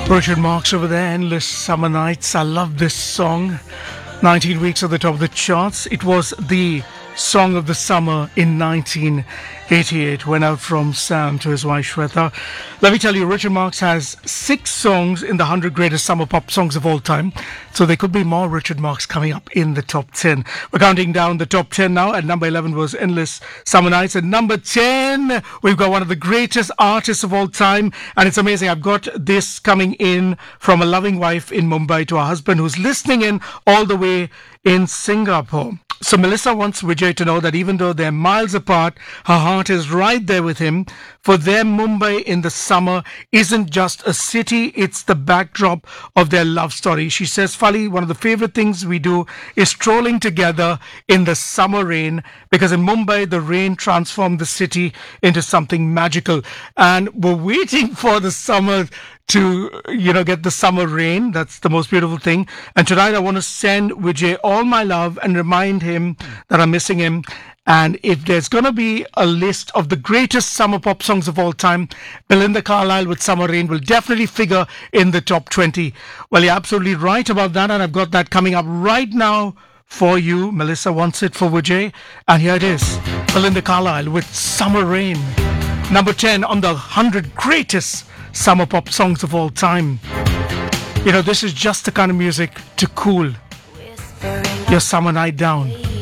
Richard Marx over there, Endless Summer Nights. I love this song. 19 weeks at the top of the charts. It was the song of the summer in 1988. Went out from Sam to his wife Shweta. Let me tell you, Richard Marx has 6 songs in the 100 greatest summer pop songs of all time. So there could be more Richard Marx coming up in the top 10. We're counting down the top 10 now. At number 11 was Endless Summer Nights. At number 10, we've got one of the greatest artists of all time. And it's amazing. I've got this coming in from a loving wife in Mumbai to her husband who's listening in all the way in Singapore. So Melissa wants Vijay to know that even though they're miles apart, her heart is right there with him. For them, Mumbai in the summer isn't just a city, it's the backdrop of their love story. She says, Fali, one of the favorite things we do is strolling together in the summer rain, because in Mumbai, the rain transformed the city into something magical. And we're waiting for the summer to, get the summer rain. That's the most beautiful thing. And tonight I want to send Vijay all my love and remind him that I'm missing him. And if there's going to be a list of the greatest summer pop songs of all time, Belinda Carlisle with Summer Rain will definitely figure in the top 20. Well, you're absolutely right about that. And I've got that coming up right now for you. Melissa wants it for Vijay. And here it is. Belinda Carlisle with Summer Rain. Number 10 on the 100 greatest summer pop songs of all time. This is just the kind of music to cool your summer night down.